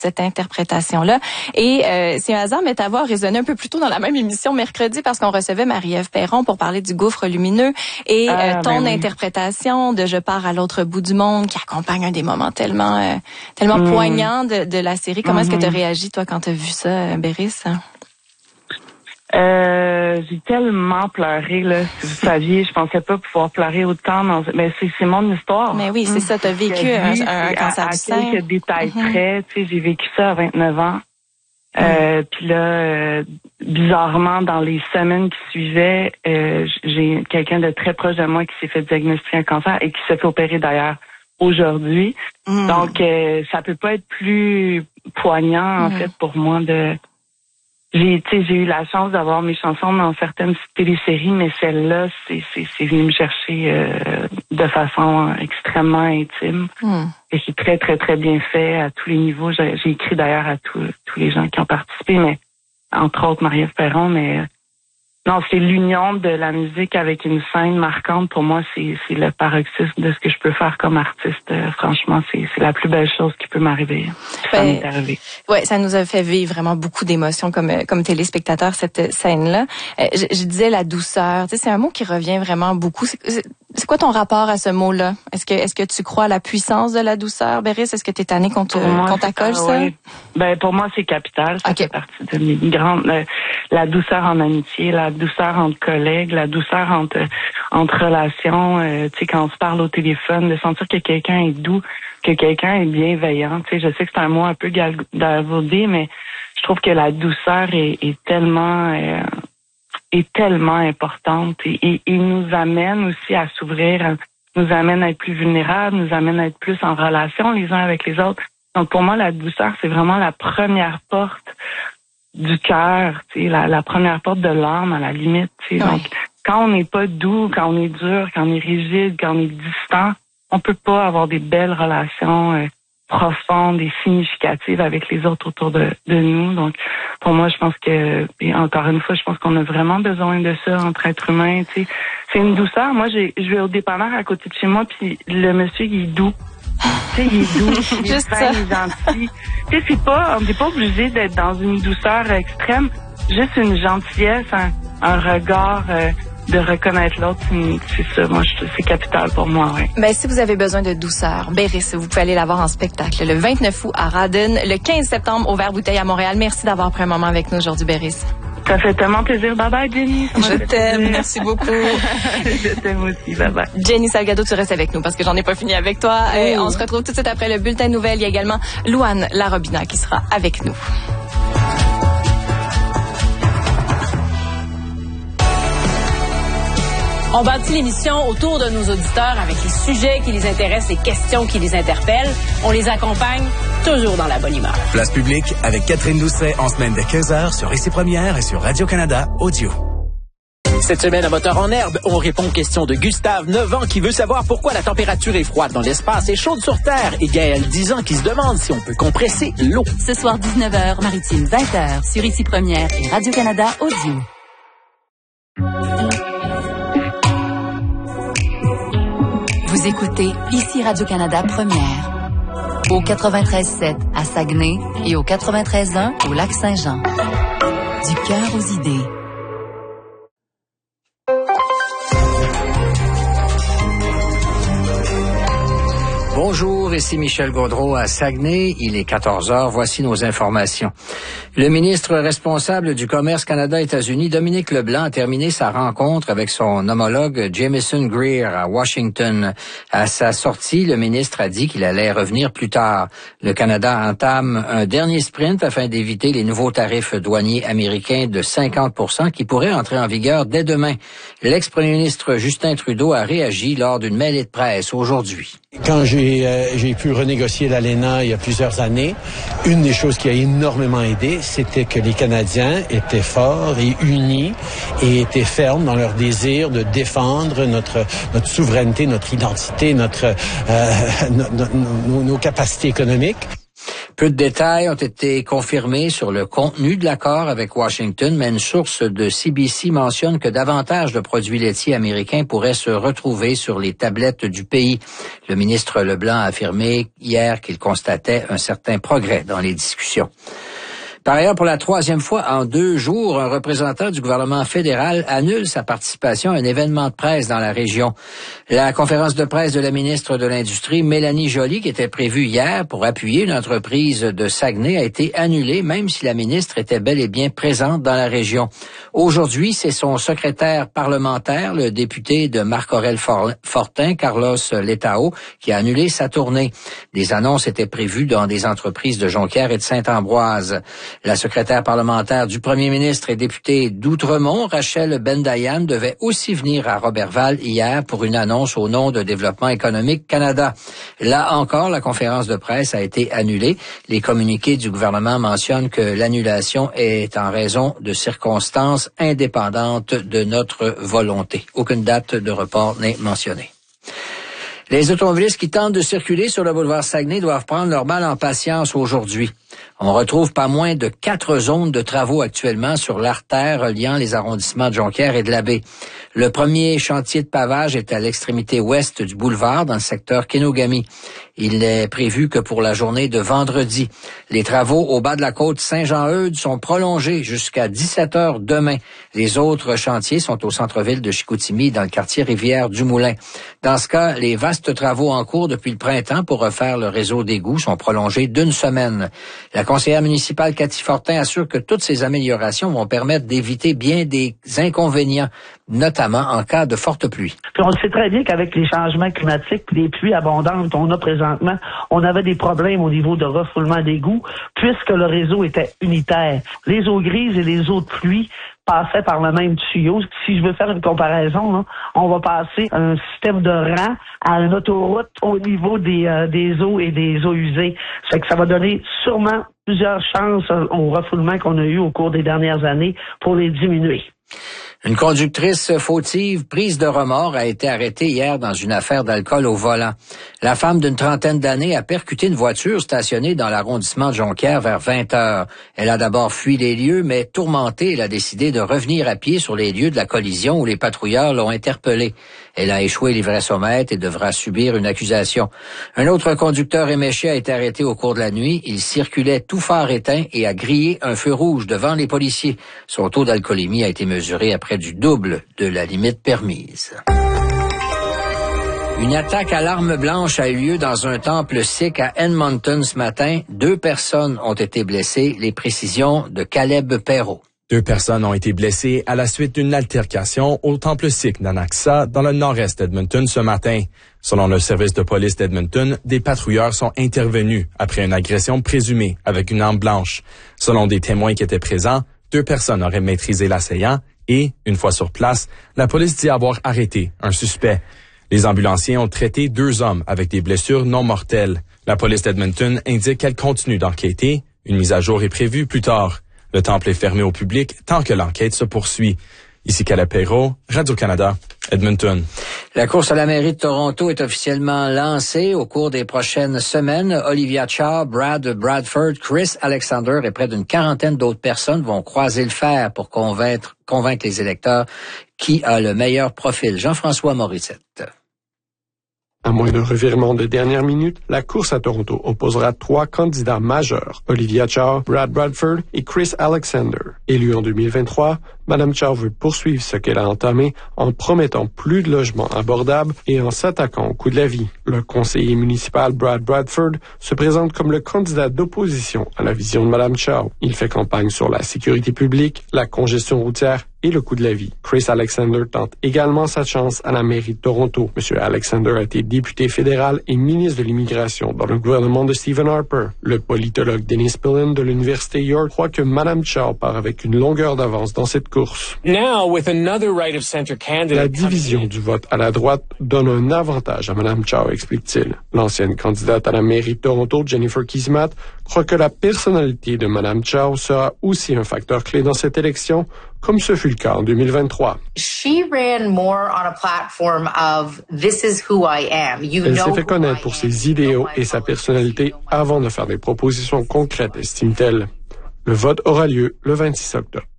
cette interprétation-là. Et c'est un hasard, mais ta voix a résonné un peu plus tôt dans la même émission mercredi parce qu'on recevait Marie-Ève Perron pour parler du gouffre lumineux et ton interprétation de Je pars à l'autre bout du monde qui accompagne un des moments tellement poignants de la série. Comment est-ce que tu as réagi, toi, quand tu as vu ça, Béris? J'ai tellement pleuré, là. Si vous saviez, je pensais pas pouvoir pleurer autant mais c'est mon histoire. Mais oui, c'est ça, t'as vécu un cancer du sein. À quelques détails près, tu sais, j'ai vécu ça à 29 ans. Puis là, bizarrement, dans les semaines qui suivaient, j'ai quelqu'un de très proche de moi qui s'est fait diagnostiquer un cancer et qui s'est fait opérer d'ailleurs aujourd'hui. Donc, ça peut pas être plus poignant, en fait, pour moi j'ai eu la chance d'avoir mes chansons dans certaines téléséries, mais celle-là, c'est venu me chercher de façon extrêmement intime. Et c'est très, très, très bien fait à tous les niveaux. J'ai écrit d'ailleurs à tous les gens qui ont participé, mais entre autres Marie-Ève Perron, mais non, c'est l'union de la musique avec une scène marquante. Pour moi, c'est le paroxysme de ce que je peux faire comme artiste. Franchement, c'est la plus belle chose qui peut m'arriver. Ça m'est arrivé. Ouais, ça nous a fait vivre vraiment beaucoup d'émotions comme téléspectateurs, cette scène-là. Je disais la douceur. Tu sais, c'est un mot qui revient vraiment beaucoup. C'est quoi ton rapport à ce mot-là? Est-ce que tu crois à la puissance de la douceur, Béris? Est-ce que t'es tanné qu'on t'accole ça? Oui. Ben, pour moi, c'est capital. Ça fait partie de mes grandes, la douceur en amitié, la douceur entre collègues, la douceur entre relations, tu sais, quand on se parle au téléphone, de sentir que quelqu'un est doux, que quelqu'un est bienveillant. Tu sais, je sais que c'est un mot un peu galvaudé, mais je trouve que la douceur est tellement importante et nous amène aussi à s'ouvrir, nous amène à être plus vulnérables, nous amène à être plus en relation les uns avec les autres. Donc pour moi, la douceur, c'est vraiment la première porte du cœur, tu sais, la première porte de l'âme à la limite. Tu sais. Donc quand on n'est pas doux, quand on est dur, quand on est rigide, quand on est distant, on peut pas avoir des belles relations profondes et significatives avec les autres autour de nous. Donc, pour moi, je pense que, et encore une fois, je pense qu'on a vraiment besoin de ça entre êtres humains. Tu sais. C'est une douceur. Moi, je vais au dépanneur à côté de chez moi, puis le monsieur, il est doux. Tu sais, il est doux, il est fin, il est gentil. Tu sais, on n'est pas obligé d'être dans une douceur extrême. Juste une gentillesse, un regard de reconnaître l'autre, c'est ça, moi, c'est capital pour moi, oui. Ben, si vous avez besoin de douceur, Béris, vous pouvez aller la voir en spectacle le 29 août à Radin, le 15 septembre au Vert-Bouteille à Montréal. Merci d'avoir pris un moment avec nous aujourd'hui, Béris. Ça fait tellement plaisir. Bye bye, Jenny. Je t'aime. Merci beaucoup. Je t'aime aussi. Bye bye. Jenny Salgado, tu restes avec nous parce que j'en ai pas fini avec toi. Et on se retrouve tout de suite après le bulletin de nouvelles. Il y a également Louane Larobina qui sera avec nous. On bâtit l'émission autour de nos auditeurs avec les sujets qui les intéressent, les questions qui les interpellent. On les accompagne toujours dans la bonne humeur. Place publique avec Catherine Doucet en semaine de 15h sur ICI Première et sur Radio-Canada Audio. Cette semaine à Moteur en herbe, on répond aux questions de Gustave, 9 ans, qui veut savoir pourquoi la température est froide dans l'espace et chaude sur Terre. Et Gaël, 10 ans, qui se demande si on peut compresser l'eau. Ce soir, 19h, Maritime, 20h, sur ICI Première et Radio-Canada Audio. Vous écoutez ici Radio-Canada Première, au 93.7 à Saguenay et au 93.1 au Lac-Saint-Jean. Du cœur aux idées. Bonjour, ici Michel Gaudreau à Saguenay. Il est 14h. Voici nos informations. Le ministre responsable du commerce Canada-États-Unis, Dominique Leblanc, a terminé sa rencontre avec son homologue Jamieson Greer à Washington. À sa sortie, le ministre a dit qu'il allait revenir plus tard. Le Canada entame un dernier sprint afin d'éviter les nouveaux tarifs douaniers américains de 50% qui pourraient entrer en vigueur dès demain. L'ex-premier ministre Justin Trudeau a réagi lors d'une mêlée de presse aujourd'hui. Quand j'ai pu renégocier l'ALENA il y a plusieurs années, une des choses qui a énormément aidé, c'était que les Canadiens étaient forts et unis et étaient fermes dans leur désir de défendre notre souveraineté, notre identité, nos capacités économiques. Peu de détails ont été confirmés sur le contenu de l'accord avec Washington, mais une source de CBC mentionne que davantage de produits laitiers américains pourraient se retrouver sur les tablettes du pays. Le ministre Leblanc a affirmé hier qu'il constatait un certain progrès dans les discussions. Par ailleurs, pour la 3e fois en 2 jours, un représentant du gouvernement fédéral annule sa participation à un événement de presse dans la région. La conférence de presse de la ministre de l'Industrie, Mélanie Joly, qui était prévue hier pour appuyer une entreprise de Saguenay, a été annulée, même si la ministre était bel et bien présente dans la région. Aujourd'hui, c'est son secrétaire parlementaire, le député de Marc-Aurèle Fortin, Carlos Letao, qui a annulé sa tournée. Des annonces étaient prévues dans des entreprises de Jonquière et de Saint-Ambroise. La secrétaire parlementaire du premier ministre et députée d'Outremont, Rachel Bendayan, devait aussi venir à Roberval hier pour une annonce au nom de Développement économique Canada. Là encore, la conférence de presse a été annulée. Les communiqués du gouvernement mentionnent que l'annulation est en raison de circonstances indépendantes de notre volonté. Aucune date de report n'est mentionnée. Les automobilistes qui tentent de circuler sur le boulevard Saguenay doivent prendre leur mal en patience aujourd'hui. On retrouve pas moins de 4 zones de travaux actuellement sur l'artère reliant les arrondissements de Jonquière et de la Baie. Le premier chantier de pavage est à l'extrémité ouest du boulevard, dans le secteur Kenogami. Il est prévu que pour la journée de vendredi, les travaux au bas de la côte Saint-Jean-Eudes sont prolongés jusqu'à 17h demain. Les autres chantiers sont au centre-ville de Chicoutimi, dans le quartier Rivière-du-Moulin. Dans ce cas, les vastes travaux en cours depuis le printemps pour refaire le réseau d'égouts sont prolongés d'1 semaine. La conseillère municipale Cathy Fortin assure que toutes ces améliorations vont permettre d'éviter bien des inconvénients, notamment en cas de forte pluie. Puis on sait très bien qu'avec les changements climatiques et les pluies abondantes qu'on a présentement, on avait des problèmes au niveau de refoulement d'égouts puisque le réseau était unitaire. Les eaux grises et les eaux de pluie passaient par le même tuyau. Si je veux faire une comparaison, là, on va passer un système de rang à une autoroute au niveau des eaux et des eaux usées. Ça fait que ça va donner sûrement plusieurs chances au refoulement qu'on a eu au cours des dernières années pour les diminuer. Une conductrice fautive prise de remords a été arrêtée hier dans une affaire d'alcool au volant. La femme d'une 30aine d'années a percuté une voiture stationnée dans l'arrondissement de Jonquière vers 20h. Elle a d'abord fui les lieux, mais tourmentée, elle a décidé de revenir à pied sur les lieux de la collision où les patrouilleurs l'ont interpellée. Elle a échoué l'ivresse-au-mètre et devra subir une accusation. Un autre conducteur éméché a été arrêté au cours de la nuit. Il circulait tout phare éteint et a grillé un feu rouge devant les policiers. Son taux d'alcoolémie a été mesuré à près du double de la limite permise. Une attaque à l'arme blanche a eu lieu dans un temple sikh à Edmonton ce matin. 2 personnes ont été blessées. Les précisions de Caleb Perrault. 2 personnes ont été blessées à la suite d'une altercation au temple sikh d'Anaxa dans le nord-est d'Edmonton ce matin. Selon le service de police d'Edmonton, des patrouilleurs sont intervenus après une agression présumée avec une arme blanche. Selon des témoins qui étaient présents, 2 personnes auraient maîtrisé l'assaillant et, une fois sur place, la police dit avoir arrêté un suspect. Les ambulanciers ont traité 2 hommes avec des blessures non mortelles. La police d'Edmonton indique qu'elle continue d'enquêter. Une mise à jour est prévue plus tard. Le temple est fermé au public tant que l'enquête se poursuit. Ici Caleb Perrault, Radio-Canada, Edmonton. La course à la mairie de Toronto est officiellement lancée. Au cours des prochaines semaines, Olivia Chow, Brad Bradford, Chris Alexander et près d'une 40aine d'autres personnes vont croiser le fer pour convaincre les électeurs qui a le meilleur profil. Jean-François Morissette. À moins d'un revirement de dernière minute, la course à Toronto opposera 3 candidats majeurs, Olivia Chow, Brad Bradford et Chris Alexander. Élue en 2023, Mme Chow veut poursuivre ce qu'elle a entamé en promettant plus de logements abordables et en s'attaquant au coût de la vie. Le conseiller municipal Brad Bradford se présente comme le candidat d'opposition à la vision de Mme Chow. Il fait campagne sur la sécurité publique, la congestion routière et le coût de la vie. Chris Alexander tente également sa chance à la mairie de Toronto. M. Alexander a été député fédéral et ministre de l'Immigration dans le gouvernement de Stephen Harper. Le politologue Dennis Pillen de l'Université York croit que Mme Chow part avec une longueur d'avance dans cette course. La division du vote à la droite donne un avantage à Mme Chow, explique-t-il. L'ancienne candidate à la mairie de Toronto, Jennifer Kismat, croit que la personnalité de Mme Chow sera aussi un facteur clé dans cette élection, comme ce fut le cas en 2023. Elle s'est fait connaître pour ses idéaux et sa personnalité avant de faire des propositions concrètes, estime-t-elle. Le vote aura lieu le 26 octobre.